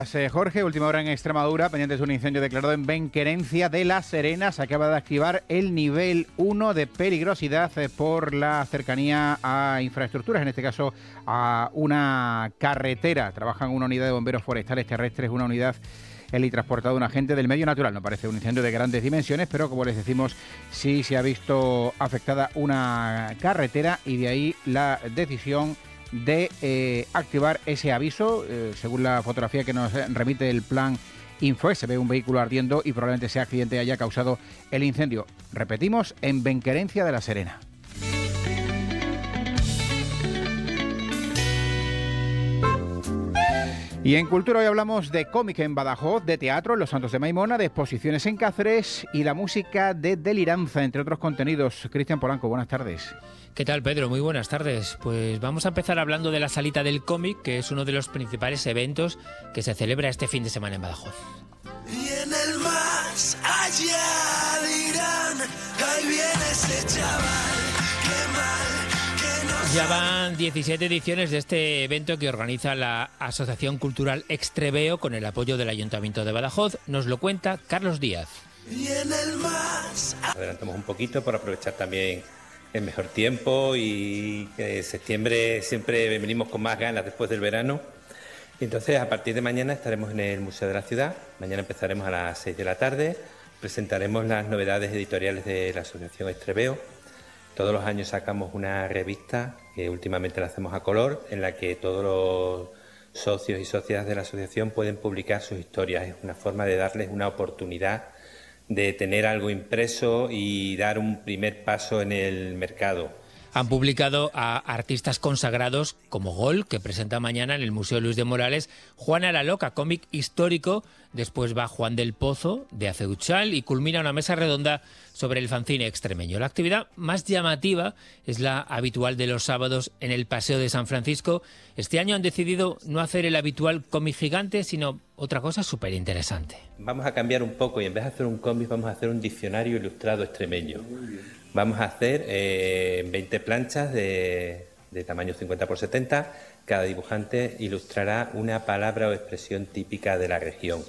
Jorge, última hora en Extremadura, pendientes de un incendio declarado en Benquerencia de La Serena. Se acaba de activar el nivel 1 de peligrosidad por la cercanía a infraestructuras, en este caso a una carretera. Trabajan una unidad de bomberos forestales terrestres, una unidad helitransportada, un agente del medio natural. No parece un incendio de grandes dimensiones, pero como les decimos, sí se ha visto afectada una carretera y de ahí la decisión de activar ese aviso. Según la fotografía que nos remite el plan Info, se ve un vehículo ardiendo y probablemente ese accidente haya causado el incendio. Repetimos, en Benquerencia de La Serena. Y en Cultura hoy hablamos de cómic en Badajoz, de teatro en Los Santos de Maimona, de exposiciones en Cáceres y la música de Deliranza, entre otros contenidos. Cristian Polanco, buenas tardes. ¿Qué tal, Pedro? Muy buenas tardes. Pues vamos a empezar hablando de la Salita del Cómic, que es uno de los principales eventos que se celebra este fin de semana en Badajoz. Y en el más allá dirán, ahí viene ese chaval, qué mal, que no Ya van 17 ediciones de este evento que organiza la Asociación Cultural Extreveo con el apoyo del Ayuntamiento de Badajoz. Nos lo cuenta Carlos Díaz. Y en el más Adelantamos un poquito por aprovechar también el mejor tiempo y que septiembre siempre venimos con más ganas después del verano. Entonces, a partir de mañana estaremos en el Museo de la Ciudad. Mañana empezaremos a las 6 de la tarde. Presentaremos las novedades editoriales de la Asociación Extreveo. Todos los años sacamos una revista que últimamente la hacemos a color, en la que todos los socios y socias de la asociación pueden publicar sus historias. Es una forma de darles una oportunidad de tener algo impreso y dar un primer paso en el mercado. Han publicado a artistas consagrados como Gol, que presenta mañana en el Museo Luis de Morales, Juana la Loca, cómic histórico. Después va Juan del Pozo, de Aceuchal, y culmina una mesa redonda sobre el fanzine extremeño. La actividad más llamativa es la habitual de los sábados en el Paseo de San Francisco. Este año han decidido no hacer el habitual cómic gigante, sino otra cosa súper interesante. Vamos a cambiar un poco y en vez de hacer un cómic vamos a hacer un diccionario ilustrado extremeño. Vamos a hacer 20 planchas de tamaño 50×70. Cada dibujante ilustrará una palabra o expresión típica de la región.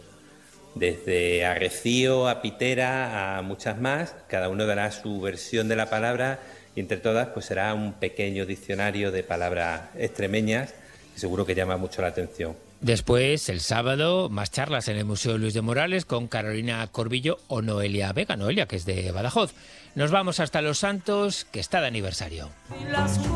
Desde arrecío a pitera a muchas más, cada uno dará su versión de la palabra y entre todas pues será un pequeño diccionario de palabras extremeñas que seguro que llama mucho la atención. Después, el sábado, más charlas en el Museo Luis de Morales con Carolina Corbillo o Noelia Vega, Noelia, que es de Badajoz. Nos vamos hasta Los Santos, que está de aniversario.